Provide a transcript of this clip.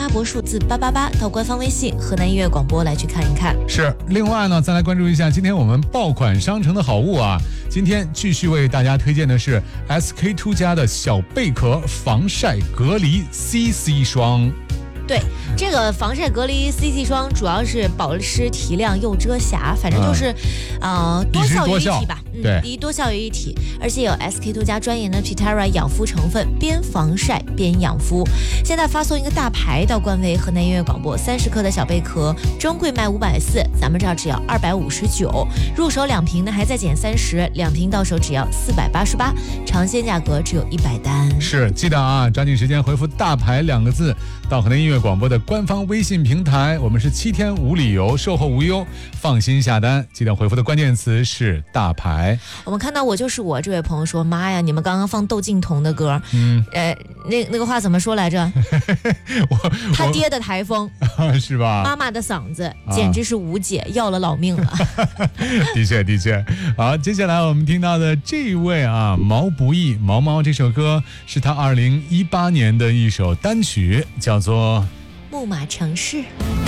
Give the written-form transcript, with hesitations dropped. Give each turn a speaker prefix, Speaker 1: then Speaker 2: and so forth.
Speaker 1: 拉伯数字888到官方微信河南音乐广播来去看一看。
Speaker 2: 是，另外呢，再来关注一下今天我们爆款商城的好物啊。今天继续为大家推荐的是 SK2 家的小贝壳防晒隔离 CC 霜。
Speaker 1: 对，这个防晒隔离 CC 霜主要是保湿提亮又遮瑕，反正就是，多效于一体吧。
Speaker 2: 对，
Speaker 1: 第一多效于一体，而且有 SK2 家专研的 Pitera 养肤成分，边防晒边养肤。现在发送一个大牌到官微河南音乐广播，30克的小贝壳，专柜卖540，咱们这儿只要259，入手2瓶呢还再减30，2瓶到手只要488，尝鲜价格只有100单。
Speaker 2: 是，记得啊，抓紧时间回复大牌2个字到河南音乐广播的官方微信平台，我们是7天无理由，售后无忧，放心下单。记得回复的关键词是大牌。
Speaker 1: 我们看到我就是我这位朋友说，妈呀，你们刚刚放窦靖童的歌，那个话怎么说来着？他爹的台风
Speaker 2: 是吧？
Speaker 1: 妈妈的嗓子简直是无解，要了老命了。
Speaker 2: 的确。好，接下来我们听到的这一位啊，毛不易毛毛，这首歌是他2018年的一首单曲，叫做《
Speaker 1: 木马城市》。